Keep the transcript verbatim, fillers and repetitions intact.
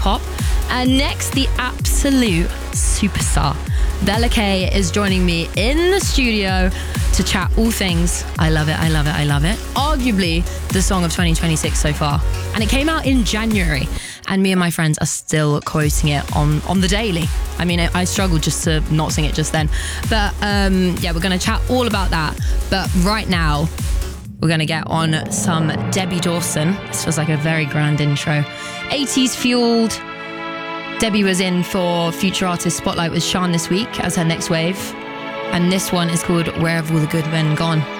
pop. And next, the absolute superstar, Bella K, is joining me in the studio to chat all things I Love It, I Love It, I Love It. Arguably the song of twenty twenty-six so far. And it came out in January, and me and my friends are still quoting it on, on the daily. I mean, I struggled just to not sing it just then. But um, yeah, we're going to chat all about that. But right now, we're going to get on some Debbie Dawson. This feels like a very grand intro. eighties fueled. Debbie was in for Future Artist Spotlight with Sean this week as her next wave. And this one is called Where Have All the Good Men Gone?